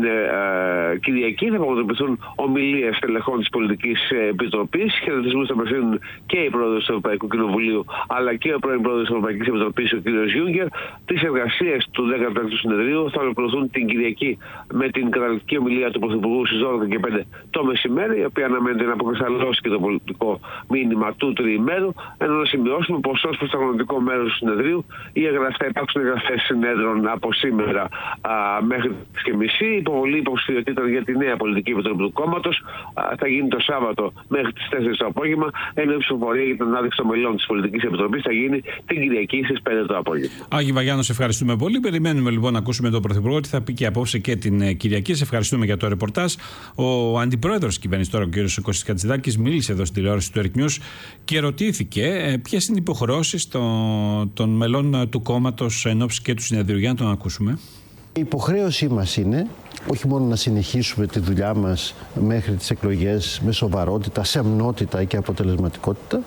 ε, Κυριακή θα πραγματοποιηθούν ομιλίες τελεχών της Πολιτικής Επιτροπής. Χαιρετισμούς θα απευθύνουν και οι Πρόεδρος του Ευρωπαϊκού Κοινοβουλίου αλλά και ο πρώην Πρόεδρος της Ευρωπαϊκής Επιτροπής, ο κ. Γιούγκερ. Τις εργασίες του δέκατου έκτου συνεδρίου θα ολοκληρωθούν την Κυριακή με την καταληκτική ομιλία του Πρωθυπουργού στις δώδεκα και πέντε το μεσημέρι, η οποία αναμένεται να αποκρισταλώσει και το πολιτικό μήνυμα του τριημέρου. Ενώ να σημειώσουμε πως ως προς το αγωνιστικό μέρος του συνεδρίου οι εγγραφές, θα υπάρξουν εγγραφές συνέδρων από σήμερα α, μέχρι τις και μισή. Η υποβολή υποψηφιότητας για τη νέα πολιτική επιτροπή του κόμματος θα γίνει το Σάββατο μέχρι τις τέσσερις το απόγευμα, ενώ η ψηφοφορία για την ανάδειξη των μελών της Πολιτικής Επιτροπής θα γίνει την Κυριακή στις πέντε το απόγευμα. Άγη Βαγιάννο, σε ευχαριστούμε πολύ. Περιμένουμε λοιπόν να ακούσουμε τον Πρωθυπουργό τι θα πει και απόψε και την Κυριακή. Σε ευχαριστούμε για το ρεπορτάζ. Ο αντιπρόεδρος της κυβέρνησης τώρα, ο κ. Κώστας Χατζηδάκης, μίλησε εδώ στην τηλεόραση του Earth News και ρωτήθηκε ποιες είναι οι υποχρεώσεις των, των μελών του κόμματος εν ώψη και του συνεδρίου. Για να τον ακούσουμε. Η υποχρέωσή μας είναι όχι μόνο να συνεχίσουμε τη δουλειά μας μέχρι τις εκλογές με σοβαρότητα, σεμνότητα και αποτελεσματικότητα,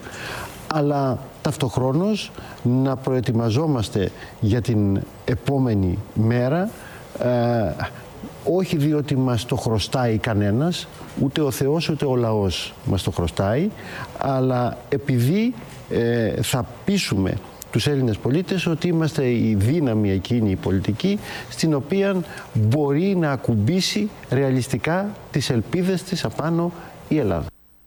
αλλά ταυτοχρόνως να προετοιμαζόμαστε για την επόμενη μέρα, ε, όχι διότι μας το χρωστάει κανένας, ούτε ο Θεός ούτε ο λαός μας το χρωστάει, αλλά επειδή ε, θα πείσουμε τους Έλληνες πολίτες ότι είμαστε η δύναμη εκείνη η πολιτική στην οποία μπορεί να ακουμπήσει ρεαλιστικά τις ελπίδες της απάνω η Ελλάδα.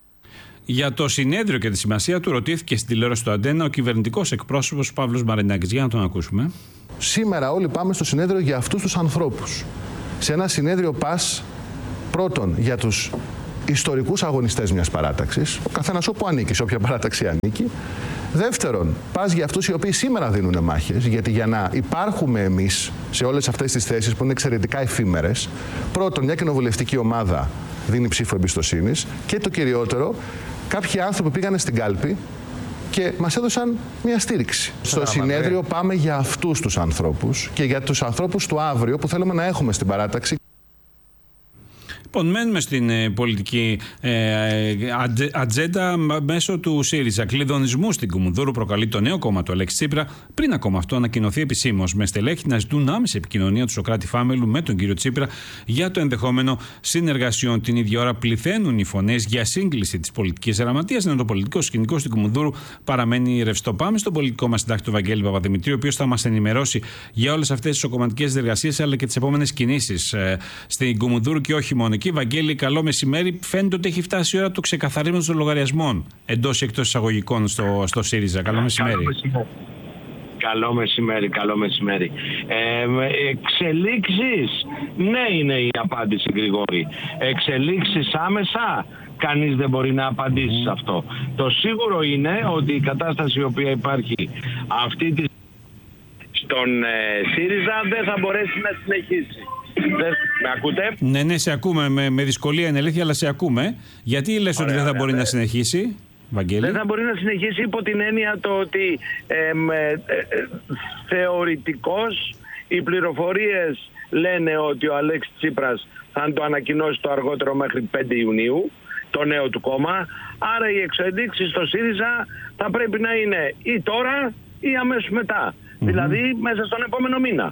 Για το συνέδριο και τη σημασία του ρωτήθηκε στην τηλεόραση του Αντένα ο κυβερνητικός εκπρόσωπος Παύλος Μαρινάκης. Για να τον ακούσουμε. Σήμερα όλοι πάμε στο συνέδριο για αυτούς τους ανθρώπους. Σε ένα συνέδριο πας πρώτον για τους ιστορικούς αγωνιστές μιας παράταξης, ο καθένας όπου ανήκει, σε όποια παράταξη ανήκει. Δεύτερον, πας για αυτούς οι οποίοι σήμερα δίνουν μάχες, γιατί για να υπάρχουμε εμείς σε όλες αυτές τις θέσεις που είναι εξαιρετικά εφήμερες, πρώτον, μια κοινοβουλευτική ομάδα δίνει ψήφο εμπιστοσύνης και το κυριότερο, κάποιοι άνθρωποι πήγανε στην κάλπη και μας έδωσαν μια στήριξη. Στο συνέδριο πάμε για αυτούς τους ανθρώπους και για τους ανθρώπους του αύριο που θέλουμε να έχουμε στην παράταξη. Λοιπόν, μένουμε στην ε, πολιτική ε, ατζε, ατζέντα μέσω του ΣΥΡΙΖΑ. Κλειδονισμού στην Κουμουνδούρου προκαλεί το νέο κόμμα του Αλέξη Τσίπρα, πριν ακόμα αυτό ανακοινωθεί επισήμως, με στελέχη να ζητούν άμεση επικοινωνία του Σωκράτη Φάμελου με τον κύριο Τσίπρα για το ενδεχόμενο συνεργασιών. Την ίδια ώρα πληθαίνουν οι φωνές για σύγκληση της πολιτικής γραμματείας, ενώ το πολιτικό σκηνικό στην Κουμουνδούρου παραμένει ρευστό. Πάμε στον πολιτικό μας συντάκτη, τον Βαγγέλη Παπαδημητρίου, ο οποίος θα μας ενημερώσει για όλες αυτές τις οκομματικές διεργασίες αλλά και τις επόμενες κινήσεις ε, στην Κουμουνδούρου και όχι μόνο. Βαγγέλη, καλό μεσημέρι. Φαίνεται ότι έχει φτάσει η ώρα του ξεκαθαρίσματος των λογαριασμών εντός ή εκτός εισαγωγικών στο, στο ΣΥΡΙΖΑ. Καλό μεσημέρι. Καλό μεσημέρι. Καλό μεσημέρι, καλό μεσημέρι. Ε, εξελίξεις, ναι είναι η απάντηση, Γρηγόρη. Εξελίξεις άμεσα, κανείς δεν μπορεί να απαντήσει σε αυτό. Το σίγουρο είναι ότι η κατάσταση η οποία υπάρχει αυτή τη στον ε, ΣΥΡΙΖΑ δεν θα μπορέσει να συνεχίσει. Με ακούτε? Ναι, ναι, σε ακούμε. Με, με δυσκολία είναι αλήθεια, αλλά σε ακούμε. Γιατί λες ότι δεν θα μπορεί ναι. να συνεχίσει, Βαγγέλη? Δεν θα μπορεί να συνεχίσει υπό την έννοια το ότι ε, ε, ε, θεωρητικώς οι πληροφορίες λένε ότι ο Αλέξης Τσίπρας θα το ανακοινώσει το αργότερο μέχρι πέντε Ιουνίου, το νέο του κόμμα. Άρα οι εξελίξεις στο ΣΥΡΙΖΑ θα πρέπει να είναι ή τώρα ή αμέσως μετά. Mm-hmm. Δηλαδή μέσα στον επόμενο μήνα.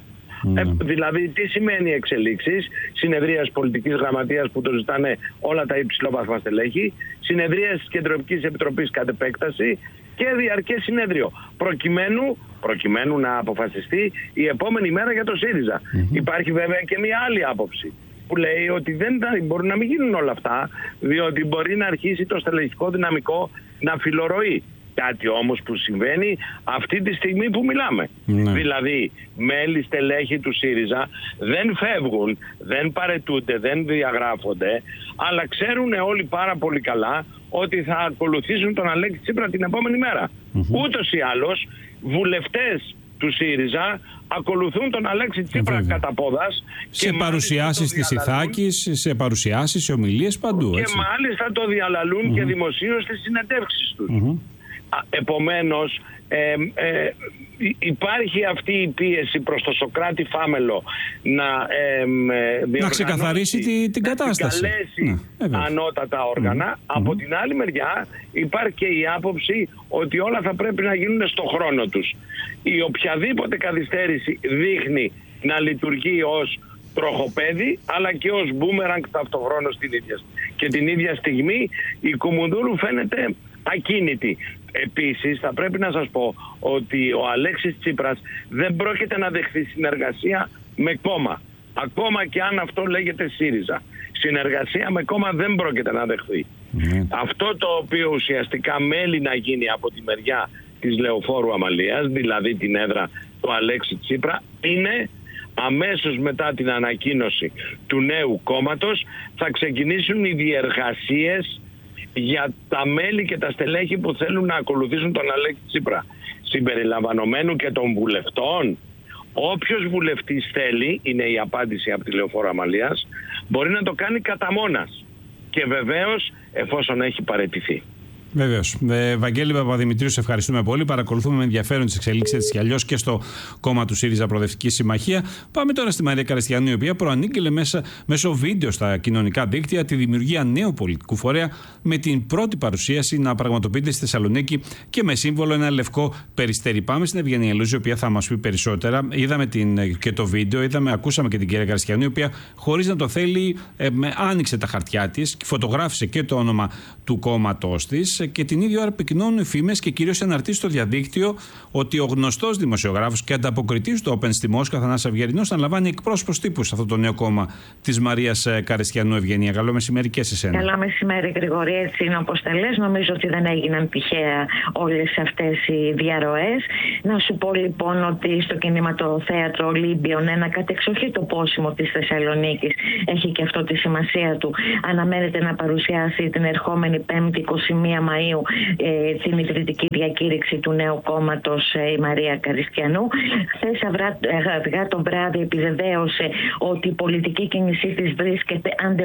Ε, δηλαδή, τι σημαίνει εξελίξεις? Συνεδρίας πολιτικής γραμματείας που το ζητάνε όλα τα υψηλόβαθμα στελέχη, συνεδρίας της Κεντρικής Επιτροπής κατ' επέκταση και διαρκές συνέδριο. Προκειμένου, προκειμένου να αποφασιστεί η επόμενη μέρα για το ΣΥΡΙΖΑ. Mm-hmm. Υπάρχει βέβαια και μια άλλη άποψη που λέει ότι δεν μπορούν να μην γίνουν όλα αυτά, διότι μπορεί να αρχίσει το στελεχικό δυναμικό να φιλορροεί. Κάτι όμως που συμβαίνει αυτή τη στιγμή που μιλάμε. Ναι. Δηλαδή, μέλη στελέχη του ΣΥΡΙΖΑ δεν φεύγουν, δεν παρετούνται, δεν διαγράφονται, αλλά ξέρουν όλοι πάρα πολύ καλά ότι θα ακολουθήσουν τον Αλέξη Τσίπρα την επόμενη μέρα. Mm-hmm. Ούτως ή άλλως, βουλευτές του ΣΥΡΙΖΑ ακολουθούν τον Αλέξη Τσίπρα ε, κατά πόδας. Σε παρουσιάσεις της Ιθάκης, σε παρουσιάσεις, σε ομιλίες παντού. Και έτσι. μάλιστα το διαλαλούν mm-hmm. και δημοσίως στις συνεντεύξεις τους. Mm-hmm. Επομένως, ε, ε, υπάρχει αυτή η πίεση προς το Σοκράτη Φάμελο να, ε, να ξεκαθαρίσει την, την κατάσταση. Να καλέσει ναι, ανώτατα όργανα. Mm-hmm. Από την άλλη μεριά υπάρχει και η άποψη ότι όλα θα πρέπει να γίνουν στο χρόνο τους. Η οποιαδήποτε καθυστέρηση δείχνει να λειτουργεί ως τροχοπέδι, αλλά και ως μπούμεραγκ ταυτοχρόνως την ίδια. Και την ίδια στιγμή η Κουμουνδούρου φαίνεται ακίνητη. Επίσης θα πρέπει να σας πω ότι ο Αλέξης Τσίπρας δεν πρόκειται να δεχθεί συνεργασία με κόμμα. Ακόμα και αν αυτό λέγεται ΣΥΡΙΖΑ. Συνεργασία με κόμμα δεν πρόκειται να δεχθεί. Mm. Αυτό το οποίο ουσιαστικά μέλει να γίνει από τη μεριά της Λεωφόρου Αμαλίας, δηλαδή την έδρα του Αλέξη Τσίπρα, είναι αμέσως μετά την ανακοίνωση του νέου κόμματος θα ξεκινήσουν οι διεργασίες για τα μέλη και τα στελέχη που θέλουν να ακολουθήσουν τον Αλέξη Τσίπρα, συμπεριλαμβανομένου και των βουλευτών. Όποιος βουλευτής θέλει, είναι η απάντηση από τη Λεωφόρο Αμαλίας, μπορεί να το κάνει κατά μόνας και βεβαίως εφόσον έχει παραιτηθεί. Βεβαίως. Ε, Βαγγέλη Παπαδημητρίου, σε ευχαριστούμε πολύ. Παρακολουθούμε με ενδιαφέρον τις εξελίξεις έτσι κι αλλιώς και στο κόμμα του ΣΥΡΙΖΑ Προοδευτική Συμμαχία. Πάμε τώρα στη Μαρία Καριστιανού, η οποία προανήγγειλε μέσα, μέσω βίντεο στα κοινωνικά δίκτυα τη δημιουργία νέου πολιτικού φορέα με την πρώτη παρουσίαση να πραγματοποιείται στη Θεσσαλονίκη και με σύμβολο ένα λευκό περιστέρι. Πάμε στην Ευγενία Λούζη, η οποία θα μας πει περισσότερα. Είδαμε την, και το βίντεο, είδαμε, ακούσαμε και την κυρία Καριστιανού, η οποία χωρίς να το θέλει ε, άνοιξε τα χαρτιά της, φωτογράφησε και το όνομα του κόμματός της. Και την ίδια ώρα επικοινωνούν οι φήμες και κυρίως αναρτήσει στο διαδίκτυο ότι ο γνωστός δημοσιογράφος και ανταποκριτής του Open στη Μόσχα, Θανάσης Αυγερινός, αναλαμβάνει εκπρόσωπος τύπου σε αυτό το νέο κόμμα της Μαρίας Καριστιανού. Ευγενία, καλό μεσημέρι και σε εσένα. Καλό μεσημέρι, Γρηγορή. Έτσι είναι όπως τα λες. Νομίζω ότι δεν έγιναν τυχαία όλες αυτές οι διαρροές. Να σου πω λοιπόν ότι στο κινηματοθέατρο Ολύμπιον, ένα κατεξοχή το πόσιμο της Θεσσαλονίκης, έχει και αυτό τη σημασία του. Αναμένεται να παρουσιάσει την ερχόμενη Πέμπτη εικοστή πρώτη Μαΐου ε, την ιδρυτική διακήρυξη του νέου κόμματος ε, η Μαρία Καριστιανού. Χθες αυγά το βράδυ επιβεβαίωσε ότι η πολιτική κίνησή της βρίσκεται